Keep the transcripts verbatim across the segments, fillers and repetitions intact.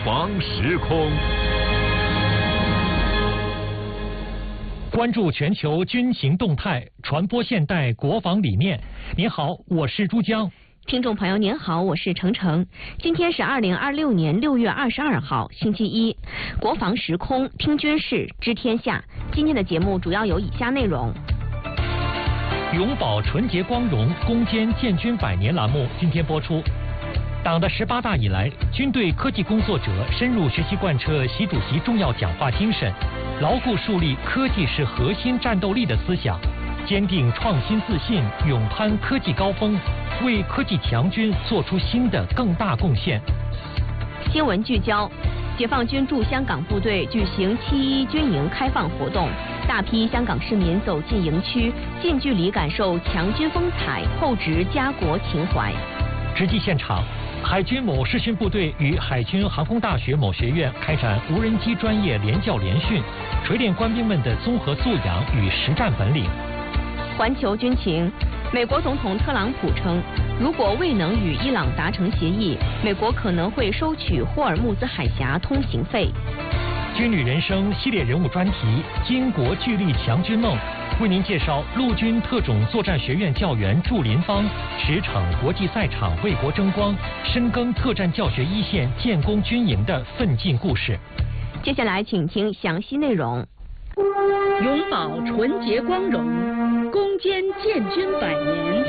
防时空。 关注全球军情动态，传播现代国防理念。您好，我是珠江。 听众朋友您好，我是程程。今天是二零二六年六月二十二号，星期一。国防时空，听军事，知天下。今天的节目主要有以下内容： 永葆纯洁光荣，攻坚建军百年栏目今天播出。党的十八大以来，军队科技工作者深入学习贯彻习主席重要讲话精神，牢固树立科技是核心战斗力的思想，坚定创新自信，勇攀科技高峰，为科技强军做出新的更大贡献。 新闻聚焦：解放军驻香港部队举行七一军营开放活动，大批香港市民走进营区，近距离感受强军风采，厚植家国情怀。 实际现场，海军某视训部队与海军航空大学某学院开展无人机专业联教联训，锤炼官兵们的综合素养与实战本领。 环球军情：美国总统特朗普称，如果未能与伊朗达成协议，美国可能会收取霍尔木兹海峡通行费。 军旅人生系列人物专题《巾帼巨力强军梦》，为您介绍陆军特种作战学院教员祝林芳驰骋国际赛场为国争光，深耕特战教学一线建功军营的奋进故事。 接下来请听详细内容。 永葆纯洁光荣，攻坚建军百年。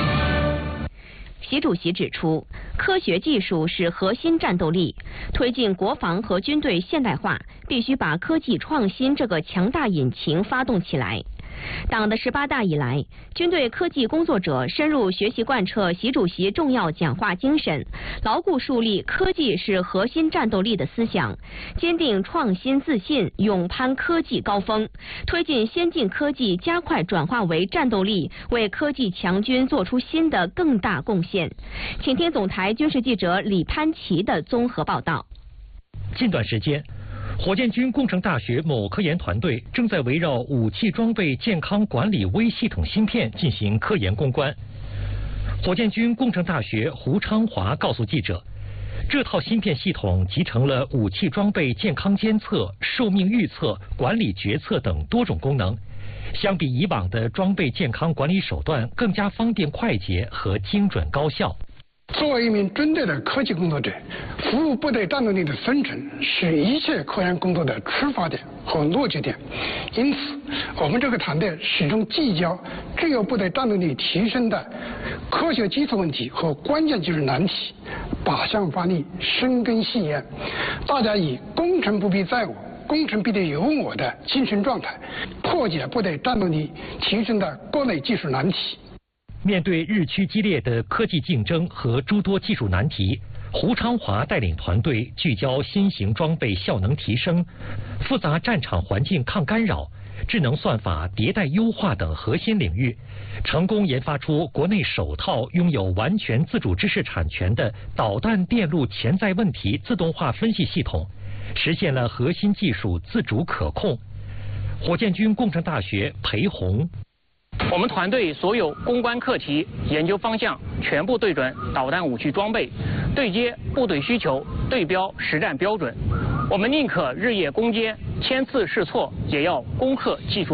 习主席指出，科学技术是核心战斗力，推进国防和军队现代化，必须把科技创新这个强大引擎发动起来。党的十八大以来，军队科技工作者深入学习贯彻习主席重要讲话精神，牢固树立科技是核心战斗力的思想，坚定创新自信，勇攀科技高峰，推进先进科技加快转化为战斗力，为科技强军做出新的更大贡献。请听总台军事记者李潘琪的综合报道。 近段时间，火箭军工程大学某科研团队正在围绕武器装备健康管理微系统芯片进行科研攻关。火箭军工程大学胡昌华告诉记者，这套芯片系统集成了武器装备健康监测、寿命预测、管理决策等多种功能，相比以往的装备健康管理手段更加方便快捷和精准高效。 作为一名军队的科技工作者，服务部队战斗力的生成是一切科研工作的出发点和落脚点。因此，我们这个团队始终聚焦制约部队战斗力提升的科学基础问题和关键技术难题，靶向发力，深耕细研。大家以攻城不必在我，攻城必定有我的精神状态，破解部队战斗力提升的各类技术难题。 面对日趋激烈的科技竞争和诸多技术难题，胡昌华带领团队聚焦新型装备效能提升、复杂战场环境抗干扰、智能算法迭代优化等核心领域，成功研发出国内首套拥有完全自主知识产权的导弹电路潜在问题自动化分析系统，实现了核心技术自主可控。火箭军工程大学裴红。 我们团队所有攻关课题、研究方向全部对准导弹武器装备，对接部队需求，对标实战标准。我们宁可日夜攻坚，千次试错，也要攻克技术。